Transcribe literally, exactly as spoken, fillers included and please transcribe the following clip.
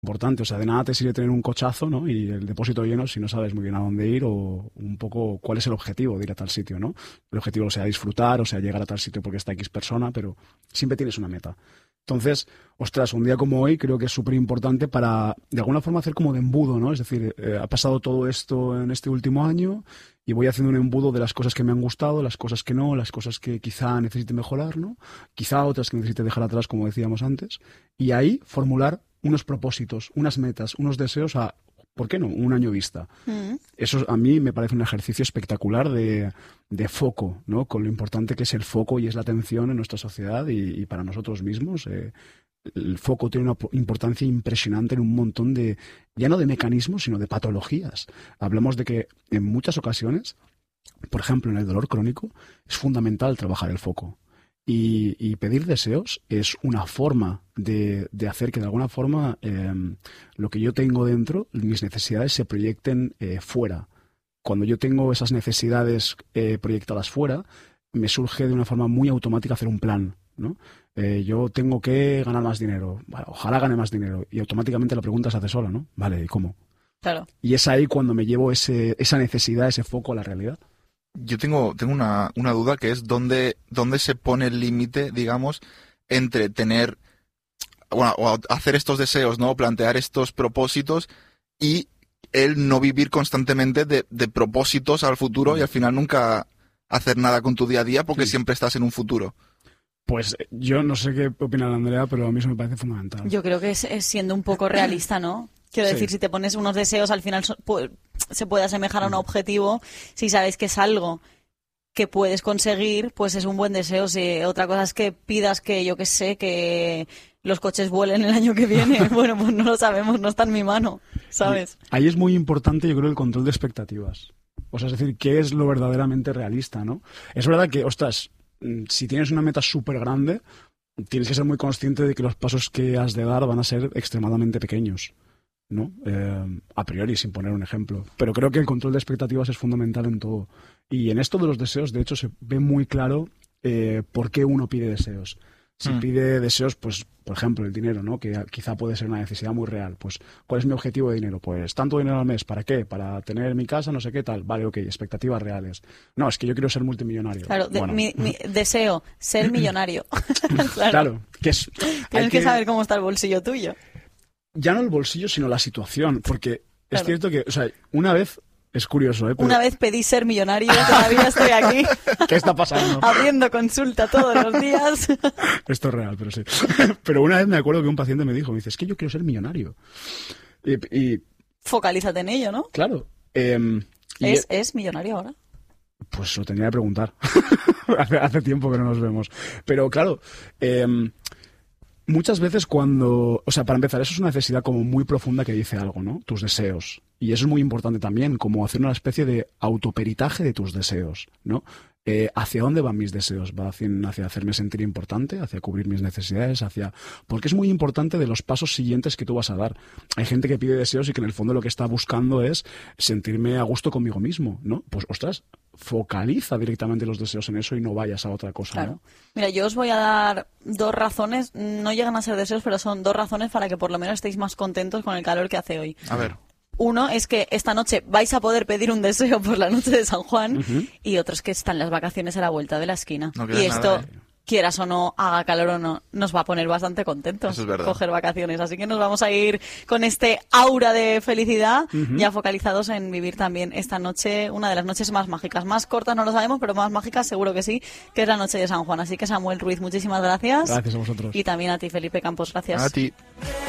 Importante, o sea, de nada te sirve tener un cochazo, ¿no? Y el depósito lleno si no sabes muy bien a dónde ir o un poco cuál es el objetivo de ir a tal sitio, ¿no? El objetivo sea disfrutar, o sea, llegar a tal sitio porque está X persona, pero siempre tienes una meta. Entonces, ostras, un día como hoy creo que es súper importante para, de alguna forma, hacer como de embudo, ¿no? Es decir, eh, ha pasado todo esto en este último año y voy haciendo un embudo de las cosas que me han gustado, las cosas que no, las cosas que quizá necesite mejorar, ¿no? Quizá otras que necesite dejar atrás, como decíamos antes, y ahí formular unos propósitos, unas metas, unos deseos a, ¿por qué no?, un año vista. Mm. Eso a mí me parece un ejercicio espectacular de, de foco, ¿no? Con lo importante que es el foco y es la atención en nuestra sociedad y, y para nosotros mismos. Eh, el foco tiene una importancia impresionante en un montón de, ya no de mecanismos, sino de patologías. Hablamos de que en muchas ocasiones, por ejemplo, en el dolor crónico, es fundamental trabajar el foco. Y, y pedir deseos es una forma de, de hacer que de alguna forma eh, lo que yo tengo dentro, mis necesidades, se proyecten eh, fuera. Cuando yo tengo esas necesidades eh, proyectadas fuera, me surge de una forma muy automática hacer un plan, ¿no? Eh, yo tengo que ganar más dinero. Bueno, ojalá gane más dinero. Y automáticamente la pregunta se hace sola, ¿no? Vale, ¿y cómo? Claro. Y es ahí cuando me llevo ese, esa necesidad, ese foco a la realidad. Yo tengo, tengo una, una duda que es dónde, dónde se pone el límite, digamos, entre tener, bueno, o hacer estos deseos, ¿no? Plantear estos propósitos y el no vivir constantemente de, de propósitos al futuro y al final nunca hacer nada con tu día a día porque sí. siempre estás en un futuro. Pues yo no sé qué opina Andrea, pero a mí eso me parece fundamental. Yo creo que es, es siendo un poco realista, ¿no? Quiero decir, sí. si te pones unos deseos, al final so, pues, se puede asemejar a un objetivo. Si sabes que es algo que puedes conseguir, pues es un buen deseo. Si otra cosa es que pidas que, yo qué sé, que los coches vuelen el año que viene. Bueno, pues no lo sabemos, no está en mi mano, ¿sabes? Y ahí es muy importante, yo creo, el control de expectativas. O sea, es decir, ¿qué es lo verdaderamente realista, no? Es verdad que, ostras, si tienes una meta súper grande, tienes que ser muy consciente de que los pasos que has de dar van a ser extremadamente pequeños, ¿no? Eh, a priori, sin poner un ejemplo. Pero creo que el control de expectativas es fundamental en todo. Y en esto de los deseos, de hecho, se ve muy claro eh, por qué uno pide deseos. Si mm. pide deseos, pues, por ejemplo, el dinero, ¿no? Que quizá puede ser una necesidad muy real. Pues, ¿cuál es mi objetivo de dinero? Pues, tanto dinero al mes. ¿Para qué? Para tener mi casa, no sé qué tal. Vale, ok, expectativas reales. No, es que yo quiero ser multimillonario. Claro, de, bueno. mi, mi deseo, ser millonario. Claro. Claro, que es... Tienes que, que saber cómo está el bolsillo tuyo. Ya no el bolsillo, sino la situación. Porque claro. es cierto que, o sea, una vez... Es curioso, ¿eh? Pero... Una vez pedí ser millonario, todavía estoy aquí. ¿Qué está pasando? Abriendo consulta todos los días. Esto es real, pero sí. Pero una vez me acuerdo que un paciente me dijo, me dice, es que yo quiero ser millonario. Y... y... Focalízate en ello, ¿no? Claro. Eh, ¿Es, y... ¿Es millonario ahora? Pues lo tendría que preguntar. hace, hace tiempo que no nos vemos. Pero claro... Eh, muchas veces cuando... O sea, para empezar, eso es una necesidad como muy profunda que dice algo, ¿no? Tus deseos. Y eso es muy importante también, como hacer una especie de autoperitaje de tus deseos, ¿no? Eh, ¿Hacia dónde van mis deseos? ¿Va hacia, hacia hacerme sentir importante? ¿Hacia cubrir mis necesidades? Hacia... Porque es muy importante de los pasos siguientes que tú vas a dar. Hay gente que pide deseos y que en el fondo lo que está buscando es sentirme a gusto conmigo mismo, ¿no? Pues, ostras, focaliza directamente los deseos en eso y no vayas a otra cosa, claro. ¿no? Mira, yo os voy a dar dos razones, no llegan a ser deseos, pero son dos razones para que por lo menos estéis más contentos con el calor que hace hoy. A ver. Uno es que esta noche vais a poder pedir un deseo por la noche de San Juan uh-huh. y otro es que están las vacaciones a la vuelta de la esquina. No y esto, nada, eh. quieras o no, haga calor o no, nos va a poner bastante contentos Eso es verdad. coger vacaciones. Así que nos vamos a ir con este aura de felicidad, uh-huh. ya focalizados en vivir también esta noche, una de las noches más mágicas. Más cortas no lo sabemos, pero más mágicas seguro que sí, que es la noche de San Juan. Así que Samuel Ruiz, muchísimas gracias. Gracias a vosotros. Y también a ti, Felipe Campos, gracias. A ti.